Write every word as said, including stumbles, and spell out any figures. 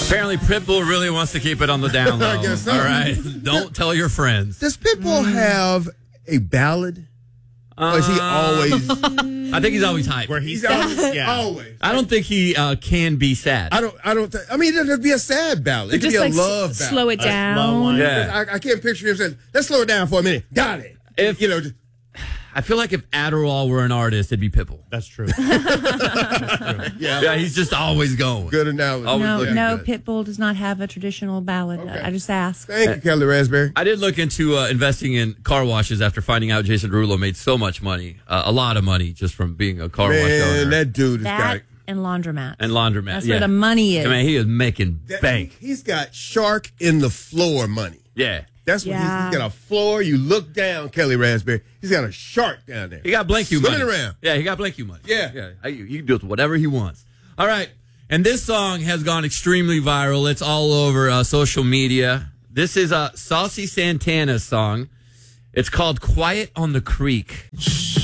Apparently, Pitbull really wants to keep it on the down low. I guess so. All right, don't tell your friends. Does Pitbull mm. have a ballad? Uh, or is he always? I think he's always hyped. Where he's always, yeah. always. I don't think he uh, can be sad. I don't. I don't. Th- I mean, it doesn't be a sad ballad. It could just be a like love s- ballad. Slow it down. Yeah. I, I can't picture him saying, "Let's slow it down for a minute." Got it. If you know. Just, I feel like if Adderall were an artist, it'd be Pitbull. That's true. That's true. Yeah. Yeah, he's just always going. Good analogy. Always No, looking no, good. Pitbull does not have a traditional ballad. Okay. I just asked. Thank you, Kelly Raspberry. I did look into uh, investing in car washes after finding out Jason Derulo made so much money, uh, a lot of money, just from being a car wash Man, owner. that dude has That got and laundromat. And laundromat. That's yeah. where the money is. I mean, he is making that, bank. He's got shark in the floor money. Yeah. That's what Yeah. he's, he's got a floor. You look down, Kelly Raspberry. He's got a shark down there. He got blank you money. Swimming around. Yeah, he got blank you money. Yeah. yeah. I- You can do it whatever he wants. All right. And this song has gone extremely viral. It's all over uh, social media. This is a Saucy Santana song. It's called Quiet on the Creek.